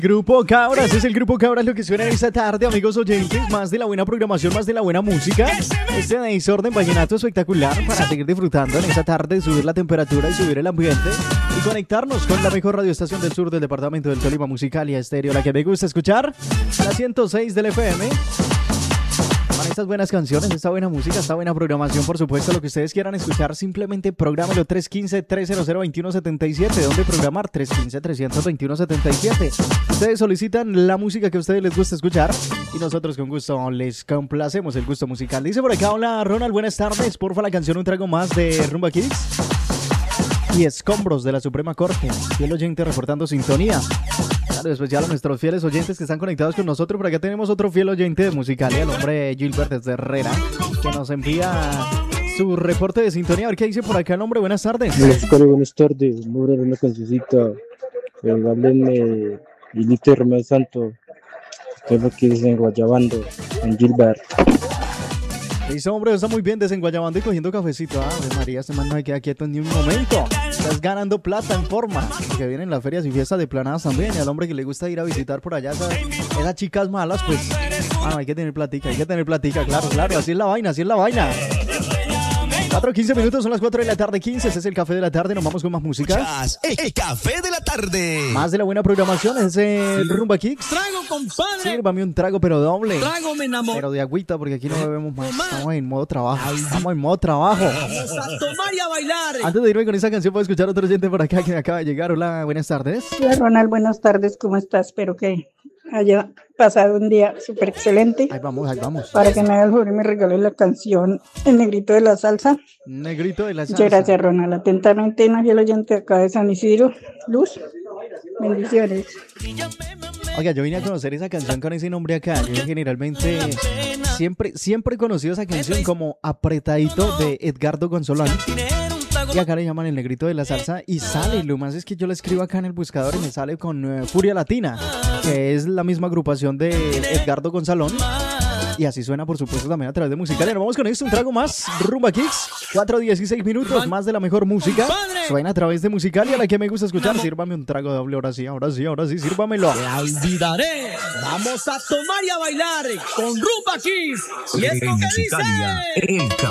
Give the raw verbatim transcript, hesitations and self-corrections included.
Grupo Cabras, es el Grupo Cabras lo que suena esta tarde, amigos oyentes. Más de la buena programación, más de la buena música. Este desorden vallenato espectacular para seguir disfrutando en esta tarde, subir la temperatura y subir el ambiente y conectarnos con la mejor radioestación del sur del departamento del Tolima, Musicalia Estéreo, la que me gusta escuchar, la ciento seis del F M. Con estas buenas canciones, esta buena música, esta buena programación, por supuesto, lo que ustedes quieran escuchar, simplemente prográmelo tres uno cinco, tres cero cero, dos uno siete siete. ¿Dónde programar? tres uno cinco, tres cero cero, dos uno siete siete. Ustedes solicitan la música que a ustedes les gusta escuchar y nosotros con gusto les complacemos el gusto musical. Dice por acá, hola Ronald, buenas tardes. Porfa la canción Un Trago Más de Rumba Kids y Escombros de la Suprema Corte. Fiel oyente reportando sintonía. Claro, especial a nuestros fieles oyentes que están conectados con nosotros. Por acá tenemos otro fiel oyente de Musicalia, el hombre Gilbert desde Herrera, que nos envía su reporte de sintonía. A ver qué dice por acá el hombre. Buenas tardes. Buenas, buenas tardes. Voy a dar una cancioncita. Regálenme Hilito y Romeo Santo. Estoy aquí desenguayabando en Gilbert. Dice, hombre, está muy bien desenguayabando y cogiendo cafecito. Ah, Ave María, este man no se queda quieto ni un momento. Estás ganando plata en forma. Que vienen las ferias y fiestas de planadas también. Y al hombre que le gusta ir a visitar por allá esas, esas chicas malas, pues, ah, hay que tener platica, hay que tener platica, claro, claro. Así es la vaina, así es la vaina. cuatro quince minutos, son las cuatro de la tarde, quince. Ese es el Café de la Tarde. Nos vamos con más música. El Café de la Tarde. Más de la buena programación. Es el Rumba Kicks. Trago, compadre. Sírvame un trago, pero doble. Trago, me enamoro. Pero de agüita, porque aquí no bebemos más. Estamos en modo trabajo. Estamos en modo trabajo. Vamos a tomar y a bailar. Antes de irme con esa canción, puedo escuchar otro oyente por acá que me acaba de llegar. Hola, buenas tardes. Hola Ronald, buenas tardes. ¿Cómo estás? Espero que haya pasado un día súper excelente. Ahí vamos, ahí vamos. Para que me hagas el favor y me regales la canción El Negrito de la Salsa. Negrito de la Salsa. Muchas gracias, Ronald. Atentamente, una fiel oyente acá de San Isidro. Luz. Bendiciones. Oiga, yo vine a conocer esa canción con ese nombre acá. Yo generalmente siempre, siempre he conocido esa canción como Apretadito de Edgardo Gonzolón. Y acá le llaman El Negrito de la Salsa y sale. Lo más es que yo la escribo acá en el buscador y me sale con uh, Furia Latina, que es la misma agrupación de Edgardo Gonzalón. Y así suena, por supuesto, también a través de Musicalia. Nos vamos con esto, un trago más. Rumba Kicks, cuatro dieciséis minutos, más de la mejor música. Suena a través de Musicalia, la que me gusta escuchar. Sírvame un trago doble, ahora sí, ahora sí, ahora sí, sírvamelo. Te olvidaré. Vamos a tomar y a bailar con Rumba Kids. Y esto que dice...